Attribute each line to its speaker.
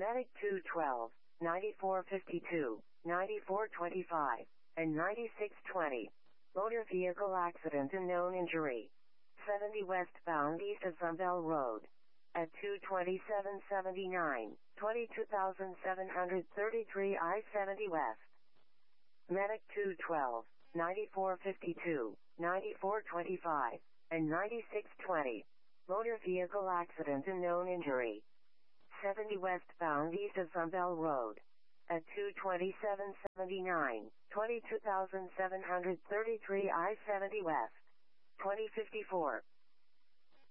Speaker 1: Medic 212, 9452, 9425, and 9620. Motor vehicle accident and known injury. 70 westbound east of Zumbel Road. At 22779, 22,733 I-70 West. Medic 212, 9452, 9425, and 9620. Motor vehicle accident and known injury. 70 westbound east of Zumbel Road. At 22779, 22,733 I-70 West. 2054.